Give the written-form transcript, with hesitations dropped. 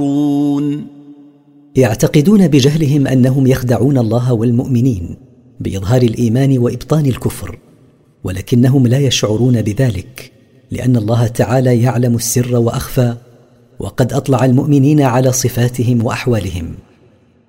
يعتقدون بجهلهم أنهم يخدعون الله والمؤمنين بإظهار الإيمان وإبطان الكفر، ولكنهم لا يشعرون بذلك، لأن الله تعالى يعلم السر وأخفى، وقد أطلع المؤمنين على صفاتهم وأحوالهم.